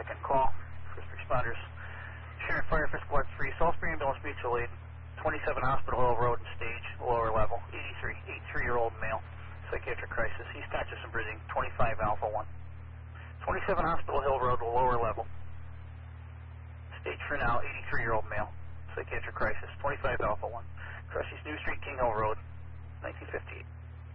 2nd call. First responders. Sharon Fire for Squad 3. Salisbury Ambulance Mutual Aid. 27 Hospital Hill Road and Stage, lower level. 83-year-old male. Psychiatric crisis. He's conscious and breathing. 25 Alpha 1. 27 Hospital Hill Road, lower level. Stage for now, 83-year-old male. Psychiatric crisis. 25 Alpha 1. Crushes New Street, King Hill Road. 1958.